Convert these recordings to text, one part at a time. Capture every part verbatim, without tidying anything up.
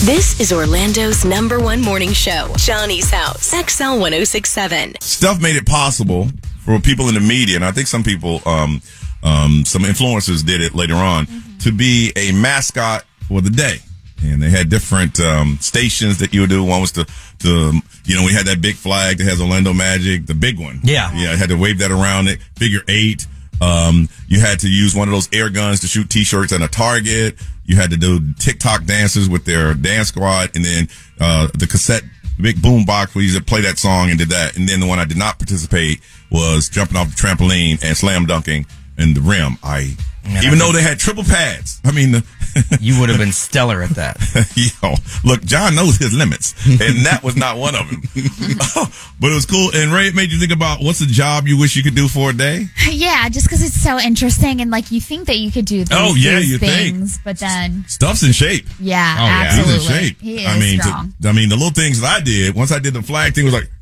This is Orlando's number one morning show, Johnny's House, X L one oh six point seven. Stuff made it possible for people in the media, and I think some people, um, um, some influencers did it later on, mm-hmm. to be a mascot for the day. And they had different um, stations that you would do. One was to, to, you know, we had that big flag that has Orlando Magic, the big one. Yeah. Yeah, I had to wave that around it. Figure eight. Um, you had to use one of those air guns to shoot T-shirts at a target. You had to do TikTok dances with their dance squad. And then uh the cassette big boom box where you used to play that song and did that. And then the one I did not participate was jumping off the trampoline and slam dunking in the rim. I, Man, even I though they had triple pads. I mean, the, you would have been stellar at that. Yo, look, John knows his limits, and that was not one of them. But it was cool. And Ray, it made you think about what's a job you wish you could do for a day? Yeah, just because it's so interesting, and like you think that you could do these, oh, yeah, these you things, think. but then stuff's in shape. Yeah, oh, absolutely. Yeah. He's in shape. He is I mean, strong. To, I mean, the little things that I did once I did the flag thing was like.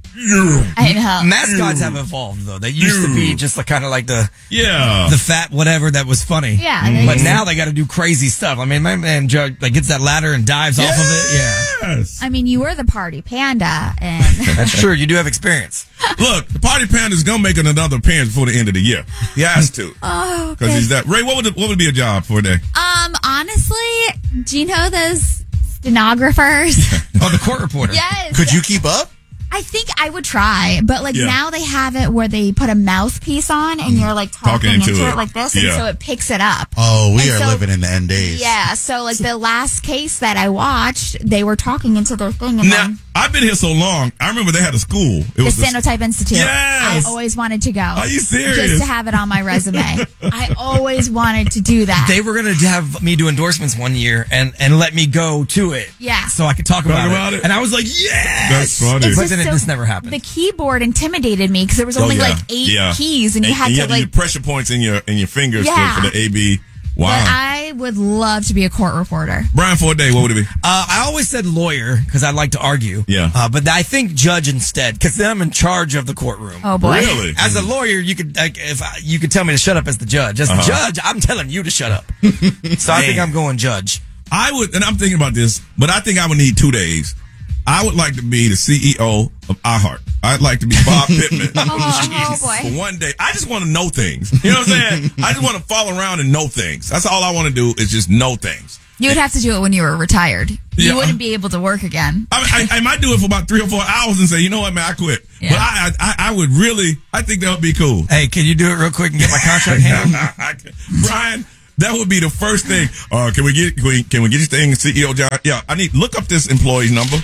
I know. Mascots have evolved though. They used to be just like, kind of like the yeah the fat whatever that was funny. Yeah, mm-hmm. But now they got to do crazy stuff. I mean, my man Joe like gets that ladder and dives yes! off of it. Yeah. Yes. I mean, you were the party panda, and that's true. You do have experience. Look, the party panda is gonna make another appearance before the end of the year. He has to. Oh, because okay. he's that. Ray, what would what would be a job for a day? Um, honestly, do you know those stenographers? Oh, the court reporter. Yes. Could you keep up? I think I would try, but like yeah. now they have it where they put a mouthpiece on and you're like talking, talking into, into it. it like this, and yeah. so it picks it up. Oh, we and are so, living in the end days. Yeah, so like the last case that I watched, they were talking into their thing. And now, then I've been here so long. I remember they had a school. It the was Stenotype the, Institute. Yes. I always wanted to go. Are you serious? Just to have it on my resume. I always wanted to do that. They were going to have me do endorsements one year and, and let me go to it. Yeah. So I could talk, talk about, about it. it. And I was like, yes! That's funny. It's but then so, it, this never happened. The keyboard intimidated me because there was only oh, yeah. like eight yeah. keys and you and, had and to you had like to pressure points in your in your fingers yeah. for, for the A B. Wow. But I would love to be a court reporter. Brian, for a day, what would it be? Uh, I always said lawyer because I like to argue. Yeah. Uh, but I think judge instead because then I'm in charge of the courtroom. Oh boy. Really? As a lawyer, you could like, if I, you could tell me to shut up as the judge. As the Uh-huh. judge, I'm telling you to shut up. So I think I'm going judge. I would, and I'm thinking about this, but I think I would need two days. I would like to be the C E O of iHeart. I'd like to be Bob Pittman. oh, oh boy. For one day. I just want to know things. You know what I'm saying? I just want to follow around and know things. That's all I want to do is just know things. You would have to do it when you were retired. Yeah. You wouldn't be able to work again. I, I, I might do it for about three or four hours and say, you know what, man, I quit. Yeah. But I, I, I would really, I think that would be cool. Hey, can you do it real quick and get my contract handled? Brian, that would be the first thing. Uh, can we get can we, can we get this thing, C E O John? Yeah, I need look up this employee's number.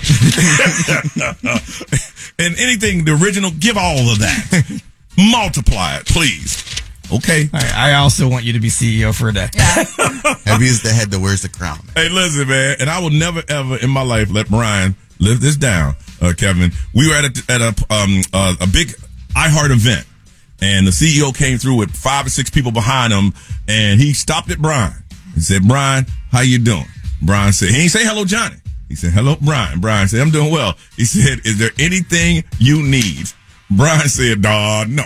And anything the original, give all of that. Multiply it, please. Okay. All right, I also want you to be C E O for a day. Yeah. Heavy is the head that wears the crown. Hey, listen, man, and I will never ever in my life let Brian live this down. Uh, Kevin, we were at a at a um uh, a big iHeart event. And the C E O came through with five or six people behind him, and he stopped at Brian and said, Brian, how you doing? Brian said, he didn't say hello, Johnny. He said, hello, Brian. Brian said, I'm doing well. He said, is there anything you need? Brian said, uh, no.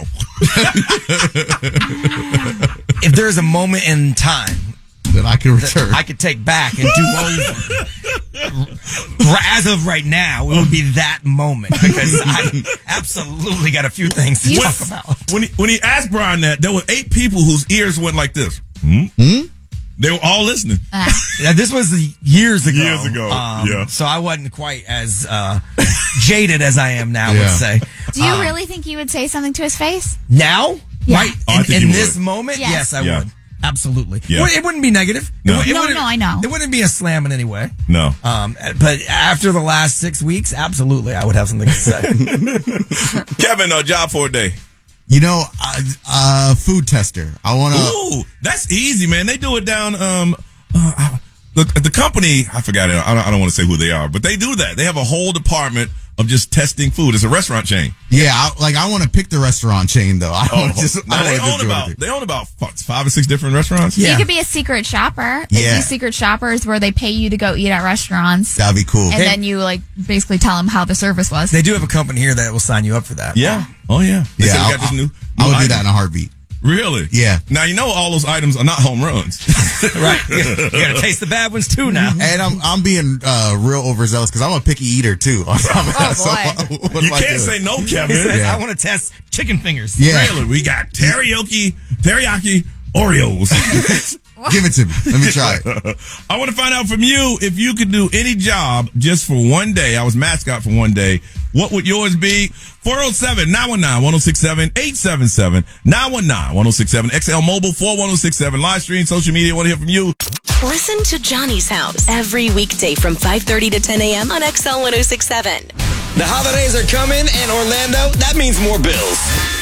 If there's a moment in time that I can return, that I could take back and do over, as of right now, it would be that moment because I absolutely got a few things to when, talk about. When he, when he asked Brian that, there were eight people whose ears went like this. Hmm? Hmm? They were all listening. Uh, Yeah, this was years ago. Years ago, um, yeah. So I wasn't quite as uh, jaded as I am now, Yeah. let's say. do you Um, really think you would say something to his face? Now? Yeah. Right? Oh, I in think in you this would. moment? Yes. Yes, I Yeah. would. Absolutely. Yeah. Well, it wouldn't be negative. No. It, it No, wouldn't- no, I know. It wouldn't be a slam in any way. No. Um, but after the last six weeks, absolutely, I would have something to say. Kevin, a job for a day. you know, uh, uh, food tester. I want to. Ooh, that's easy, man. They do it down. Um, uh, the the company, I forgot it. I don't, I don't want to say who they are, but they do that. They have a whole department of just testing food. It's a restaurant chain. Yeah, I, like I want to pick the restaurant chain though. I Oh, want to just. now I they wanna just own do about everything. they own about what, five or six different restaurants. Yeah. You could be a secret shopper. They Yeah. do secret shoppers where they pay you to go eat at restaurants. That'd be cool. And then you like basically tell them how the service was. They do have a company here that will sign you up for that. Yeah. Oh yeah. They Yeah, said we I'll- got this new. I new would do item. that in a heartbeat. Really? Yeah. Now, you know all those items are not home runs. Right. You gotta taste the bad ones too now. And I'm I'm being uh, real overzealous because I'm a picky eater too. On top of that. So boy. what- what You am I can't doing? say no, He Kevin. says, Yeah. I want to test chicken fingers. Yeah. Really, we got teriyaki, teriyaki Oreos. Give it to me. Let me try it. I want to find out from you if you could do any job just for one day. I was mascot for one day. What would yours be? four oh seven, nine one nine, one oh six seven, eight seven seven, nine one nine, one oh six seven, X L Mobile four one oh six seven, live stream, social media. Want to hear from you. Listen to Johnny's House every weekday from five thirty to ten a.m. on X L one oh six point seven. The holidays are coming, and Orlando, that means more bills.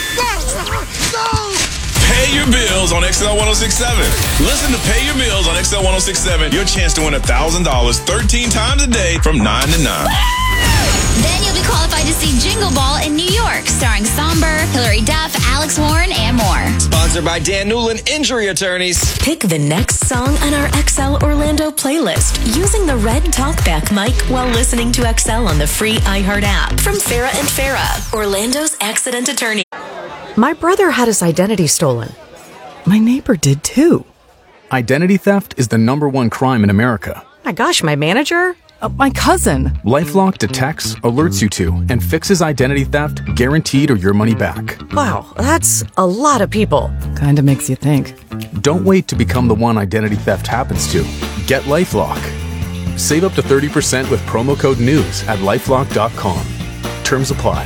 Pay your bills on X L one oh six point seven. Listen to Pay Your Bills on X L one oh six point seven. Your chance to win one thousand dollars thirteen times a day from nine to nine. Then you'll be qualified to see Jingle Ball in New York, starring Somber, Hilary Duff, Alex Warren, and more. Sponsored by Dan Newland Injury Attorneys. Pick the next song on our X L Orlando playlist using the red talkback mic while listening to X L on the free iHeart app. From Farrah and Farrah, Orlando's accident attorney. My brother had his identity stolen. My neighbor did too. Identity theft is the number one crime in America. My gosh, my manager? Uh, my cousin. LifeLock detects, alerts you to, and fixes identity theft guaranteed or your money back. Wow, that's a lot of people. Kinda makes you think. Don't wait to become the one identity theft happens to. Get LifeLock. Save up to thirty percent with promo code NEWS at lifelock dot com. Terms apply.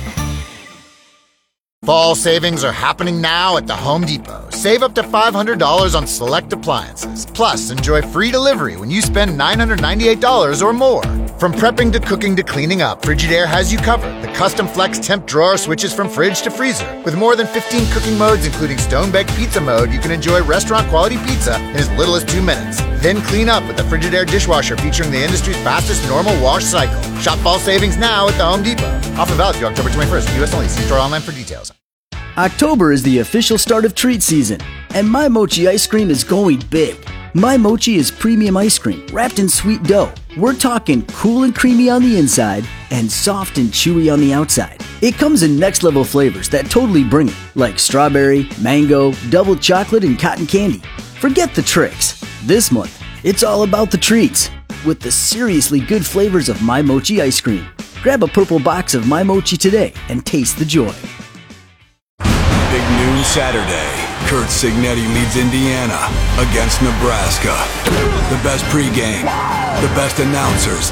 Fall savings are happening now at the Home Depot. Save up to five hundred dollars on select appliances. Plus, enjoy free delivery when you spend nine hundred ninety-eight dollars or more. From prepping to cooking to cleaning up, Frigidaire has you covered. The custom flex temp drawer switches from fridge to freezer. With more than fifteen cooking modes, including stone-baked pizza mode, you can enjoy restaurant-quality pizza in as little as two minutes. Then clean up with the Frigidaire dishwasher featuring the industry's fastest normal wash cycle. Shop fall savings now at the Home Depot. Offer valid through October twenty-first. U S only. See store online for details. October is the official start of treat season, and My Mochi ice cream is going big. My Mochi is premium ice cream wrapped in sweet dough. We're talking cool and creamy on the inside and soft and chewy on the outside. It comes in next level flavors that totally bring it, like strawberry, mango, double chocolate, and cotton candy. Forget the tricks. This month, it's all about the treats with the seriously good flavors of My Mochi ice cream. Grab a purple box of My Mochi today and taste the joy. Big noon Saturday. Kurt Signetti leads Indiana against Nebraska. The best pregame, the best announcers.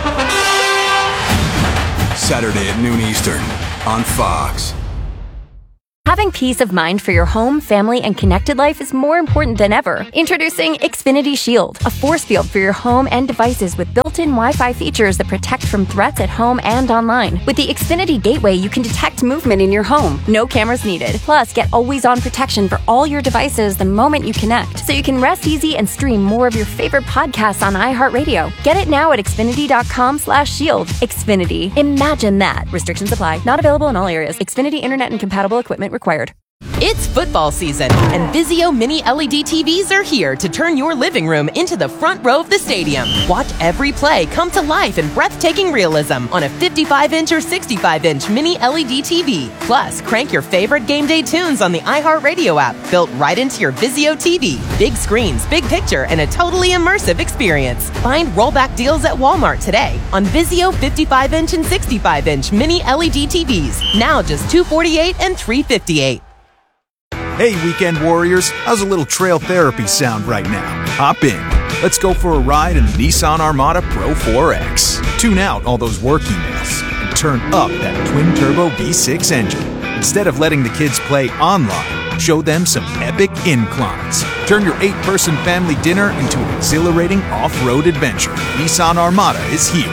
Saturday at noon Eastern on Fox. Having peace of mind for your home, family, and connected life is more important than ever. Introducing Xfinity Shield, a force field for your home and devices with built-in Wi-Fi features that protect from threats at home and online. With the Xfinity Gateway, you can detect movement in your home. No cameras needed. Plus, get always-on protection for all your devices the moment you connect, so you can rest easy and stream more of your favorite podcasts on iHeartRadio. Get it now at Xfinity.com slash shield. Xfinity. Imagine that. Restrictions apply. Not available in all areas. Xfinity Internet and compatible equipment required. It's football season, and Vizio Mini L E D T Vs are here to turn your living room into the front row of the stadium. Watch every play come to life in breathtaking realism on a fifty-five inch or sixty-five inch Mini L E D T V. Plus, crank your favorite game day tunes on the iHeartRadio app, built right into your Vizio T V. Big screens, big picture, and a totally immersive experience. Find rollback deals at Walmart today on Vizio fifty-five inch and sixty-five inch Mini L E D T Vs. Now just two hundred forty-eight dollars and three hundred fifty-eight dollars. Hey, weekend warriors, how's a little trail therapy sound right now? Hop in. Let's go for a ride in the Nissan Armada Pro four X. Tune out all those work emails and turn up that twin-turbo V six engine. Instead of letting the kids play online, show them some epic inclines. Turn your eight-person family dinner into an exhilarating off-road adventure. Nissan Armada is here.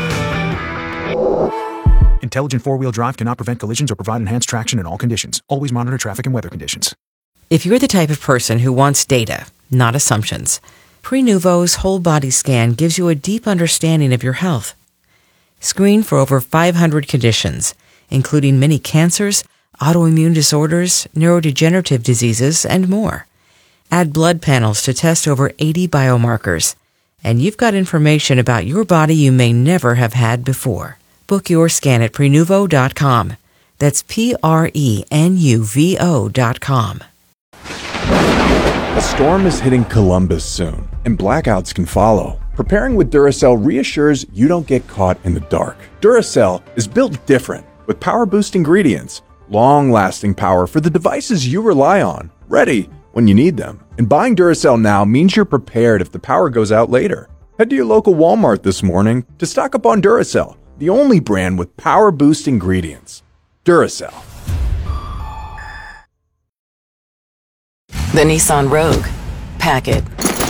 Intelligent four-wheel drive cannot prevent collisions or provide enhanced traction in all conditions. Always monitor traffic and weather conditions. If you're the type of person who wants data, not assumptions, Prenuvo's whole body scan gives you a deep understanding of your health. Screen for over five hundred conditions, including many cancers, autoimmune disorders, neurodegenerative diseases, and more. Add blood panels to test over eighty biomarkers, and you've got information about your body you may never have had before. Book your scan at Prenuvo dot com. That's P R E N U V O dot com. A storm is hitting Columbus soon, and blackouts can follow. Preparing with Duracell reassures you don't get caught in the dark. Duracell is built different, with power-boost ingredients, long-lasting power for the devices you rely on, ready when you need them. And buying Duracell now means you're prepared if the power goes out later. Head to your local Walmart this morning to stock up on Duracell, the only brand with power-boost ingredients. Duracell. The Nissan Rogue. Pack it.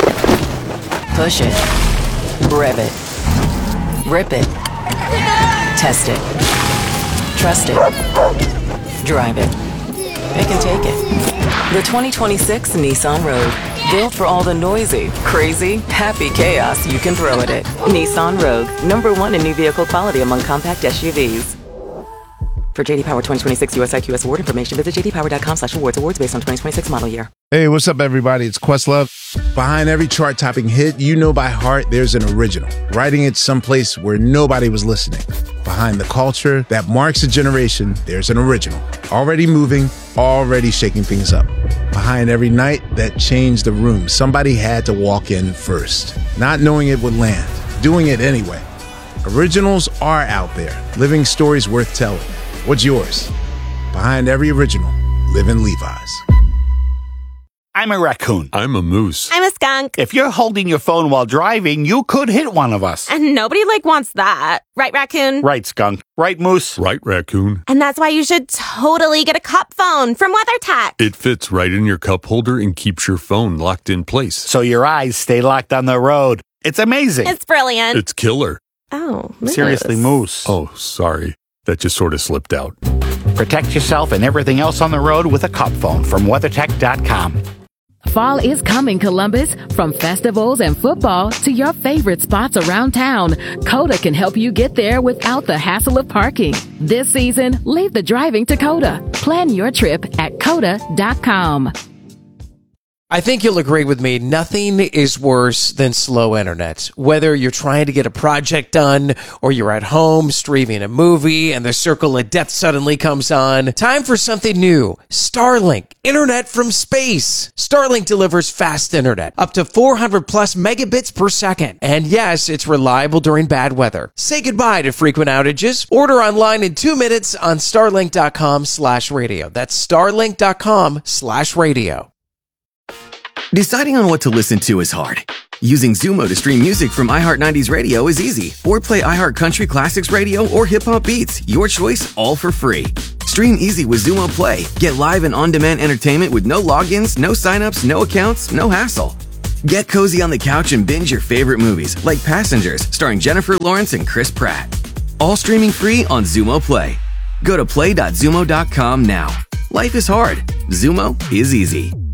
Push it. Rev it. Rip it. Test it. Trust it. Drive it. Pick and take it. The twenty twenty-six Nissan Rogue. Built for all the noisy, crazy, happy chaos you can throw at it. Nissan Rogue. Number one in new vehicle quality among compact S U Vs. For J D Power twenty twenty-six U S I Q S award information, visit j d power dot com slash awards. Awards based on twenty twenty-six model year. Hey, what's up, everybody? It's Questlove. Behind every chart-topping hit you know by heart, there's an original. Writing it someplace where nobody was listening. Behind the culture that marks a generation, there's an original. Already moving, already shaking things up. Behind every night that changed the room, somebody had to walk in first. Not knowing it would land, doing it anyway. Originals are out there, living stories worth telling. What's yours? Behind every original, live in Levi's. I'm a raccoon. I'm a moose. I'm a skunk. If you're holding your phone while driving, you could hit one of us. And nobody, like, wants that. Right, raccoon? Right, skunk. Right, moose? Right, raccoon. And that's why you should totally get a cup phone from WeatherTech. It fits right in your cup holder and keeps your phone locked in place. So your eyes stay locked on the road. It's amazing. It's brilliant. It's killer. Oh, moose. Seriously, moose. Oh, sorry. That just sort of slipped out. Protect yourself and everything else on the road with a cup phone from weathertech dot com. Fall is coming, Columbus. From festivals and football to your favorite spots around town, Coda can help you get there without the hassle of parking. This season, leave the driving to Coda. Plan your trip at coda dot com. I think you'll agree with me, nothing is worse than slow internet. Whether you're trying to get a project done or you're at home streaming a movie and the circle of death suddenly comes on, time for something new. Starlink, internet from space. Starlink delivers fast internet, up to four hundred plus megabits per second. And yes, it's reliable during bad weather. Say goodbye to frequent outages. Order online in two minutes on starlink dot com slash radio. That's starlink dot com slash radio. Deciding on what to listen to is hard. Using Zumo to stream music from iHeart nineties Radio is easy. Or play iHeart Country Classics Radio or Hip Hop Beats. Your choice, all for free. Stream easy with Zumo Play. Get live and on-demand entertainment with no logins, no signups, no accounts, no hassle. Get cozy on the couch and binge your favorite movies, like Passengers, starring Jennifer Lawrence and Chris Pratt. All streaming free on Zumo Play. Go to play dot zumo dot com now. Life is hard. Zumo is easy.